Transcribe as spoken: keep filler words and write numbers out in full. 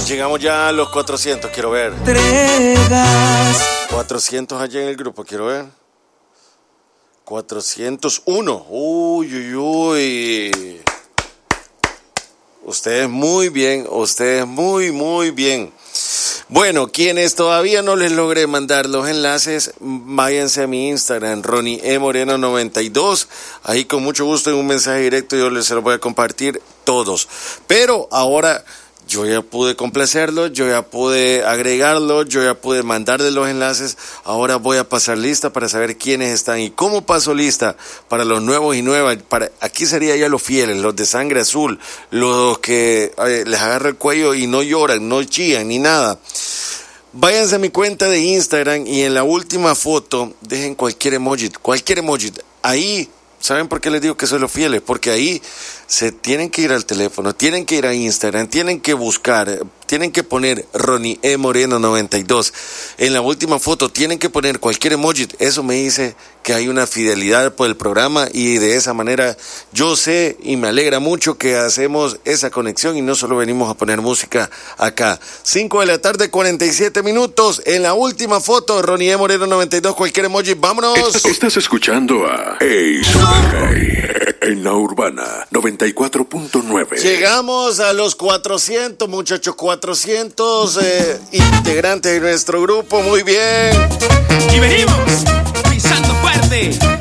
Llegamos ya a los cuatrocientos, quiero ver. Entregas. cuatrocientos allá en el grupo, quiero ver. cuatrocientos uno. Uy, uy, uy. Ustedes muy bien, ustedes muy, muy bien. Bueno, quienes todavía no les logré mandar los enlaces, váyanse a mi Instagram, Ronnie E. Moreno noventa y dos. Ahí con mucho gusto en un mensaje directo yo les se los voy a compartir todos. Pero ahora yo ya pude complacerlo, yo ya pude agregarlo, yo ya pude mandarle los enlaces. Ahora voy a pasar lista para saber quiénes están y cómo paso lista para los nuevos y nuevas. Para, aquí sería ya los fieles, los de sangre azul, los que eh, les agarra el cuello y no lloran, no chillan ni nada. Váyanse a mi cuenta de Instagram y en la última foto dejen cualquier emoji, cualquier emoji. Ahí, ¿saben por qué les digo que son los fieles? Porque ahí se tienen que ir al teléfono, tienen que ir a Instagram, tienen que buscar, tienen que poner Ronnie E. Moreno noventa y dos. En la última foto tienen que poner cualquier emoji. Eso me dice que hay una fidelidad por el programa y de esa manera yo sé y me alegra mucho que hacemos esa conexión y no solo venimos a poner música acá. cinco de la tarde, cuarenta y siete minutos. En la última foto, Ronnie E. Moreno noventa y dos, cualquier emoji. ¡Vámonos! Estás, estás escuchando a Hey Super Hey en la Urbana noventa y cuatro punto nueve. Llegamos a los cuatrocientos, muchachos, cuatrocientos eh, integrantes de nuestro grupo. Muy bien. Y venimos pisando fuerte.